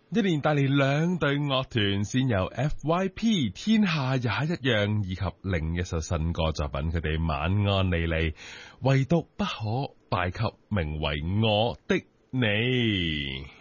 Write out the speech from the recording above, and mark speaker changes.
Speaker 1: 一連帶嚟兩隊樂團，先由 FYP 天下也一樣，以及另一首新歌作品，佢哋晚安離離，唯獨不可帶給名為我的你。